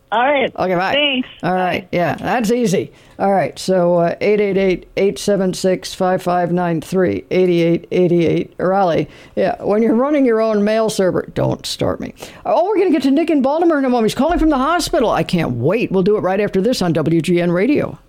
All right. Okay, bye. Thanks. All right. Yeah, that's easy. All right. So 888-876-5593, 8888 Raleigh. Yeah, when you're running your own mail server, don't start me. Oh, we're going to get to Nick in Baltimore in a moment. He's calling from the hospital. I can't wait. We'll do it right after this on WGN Radio.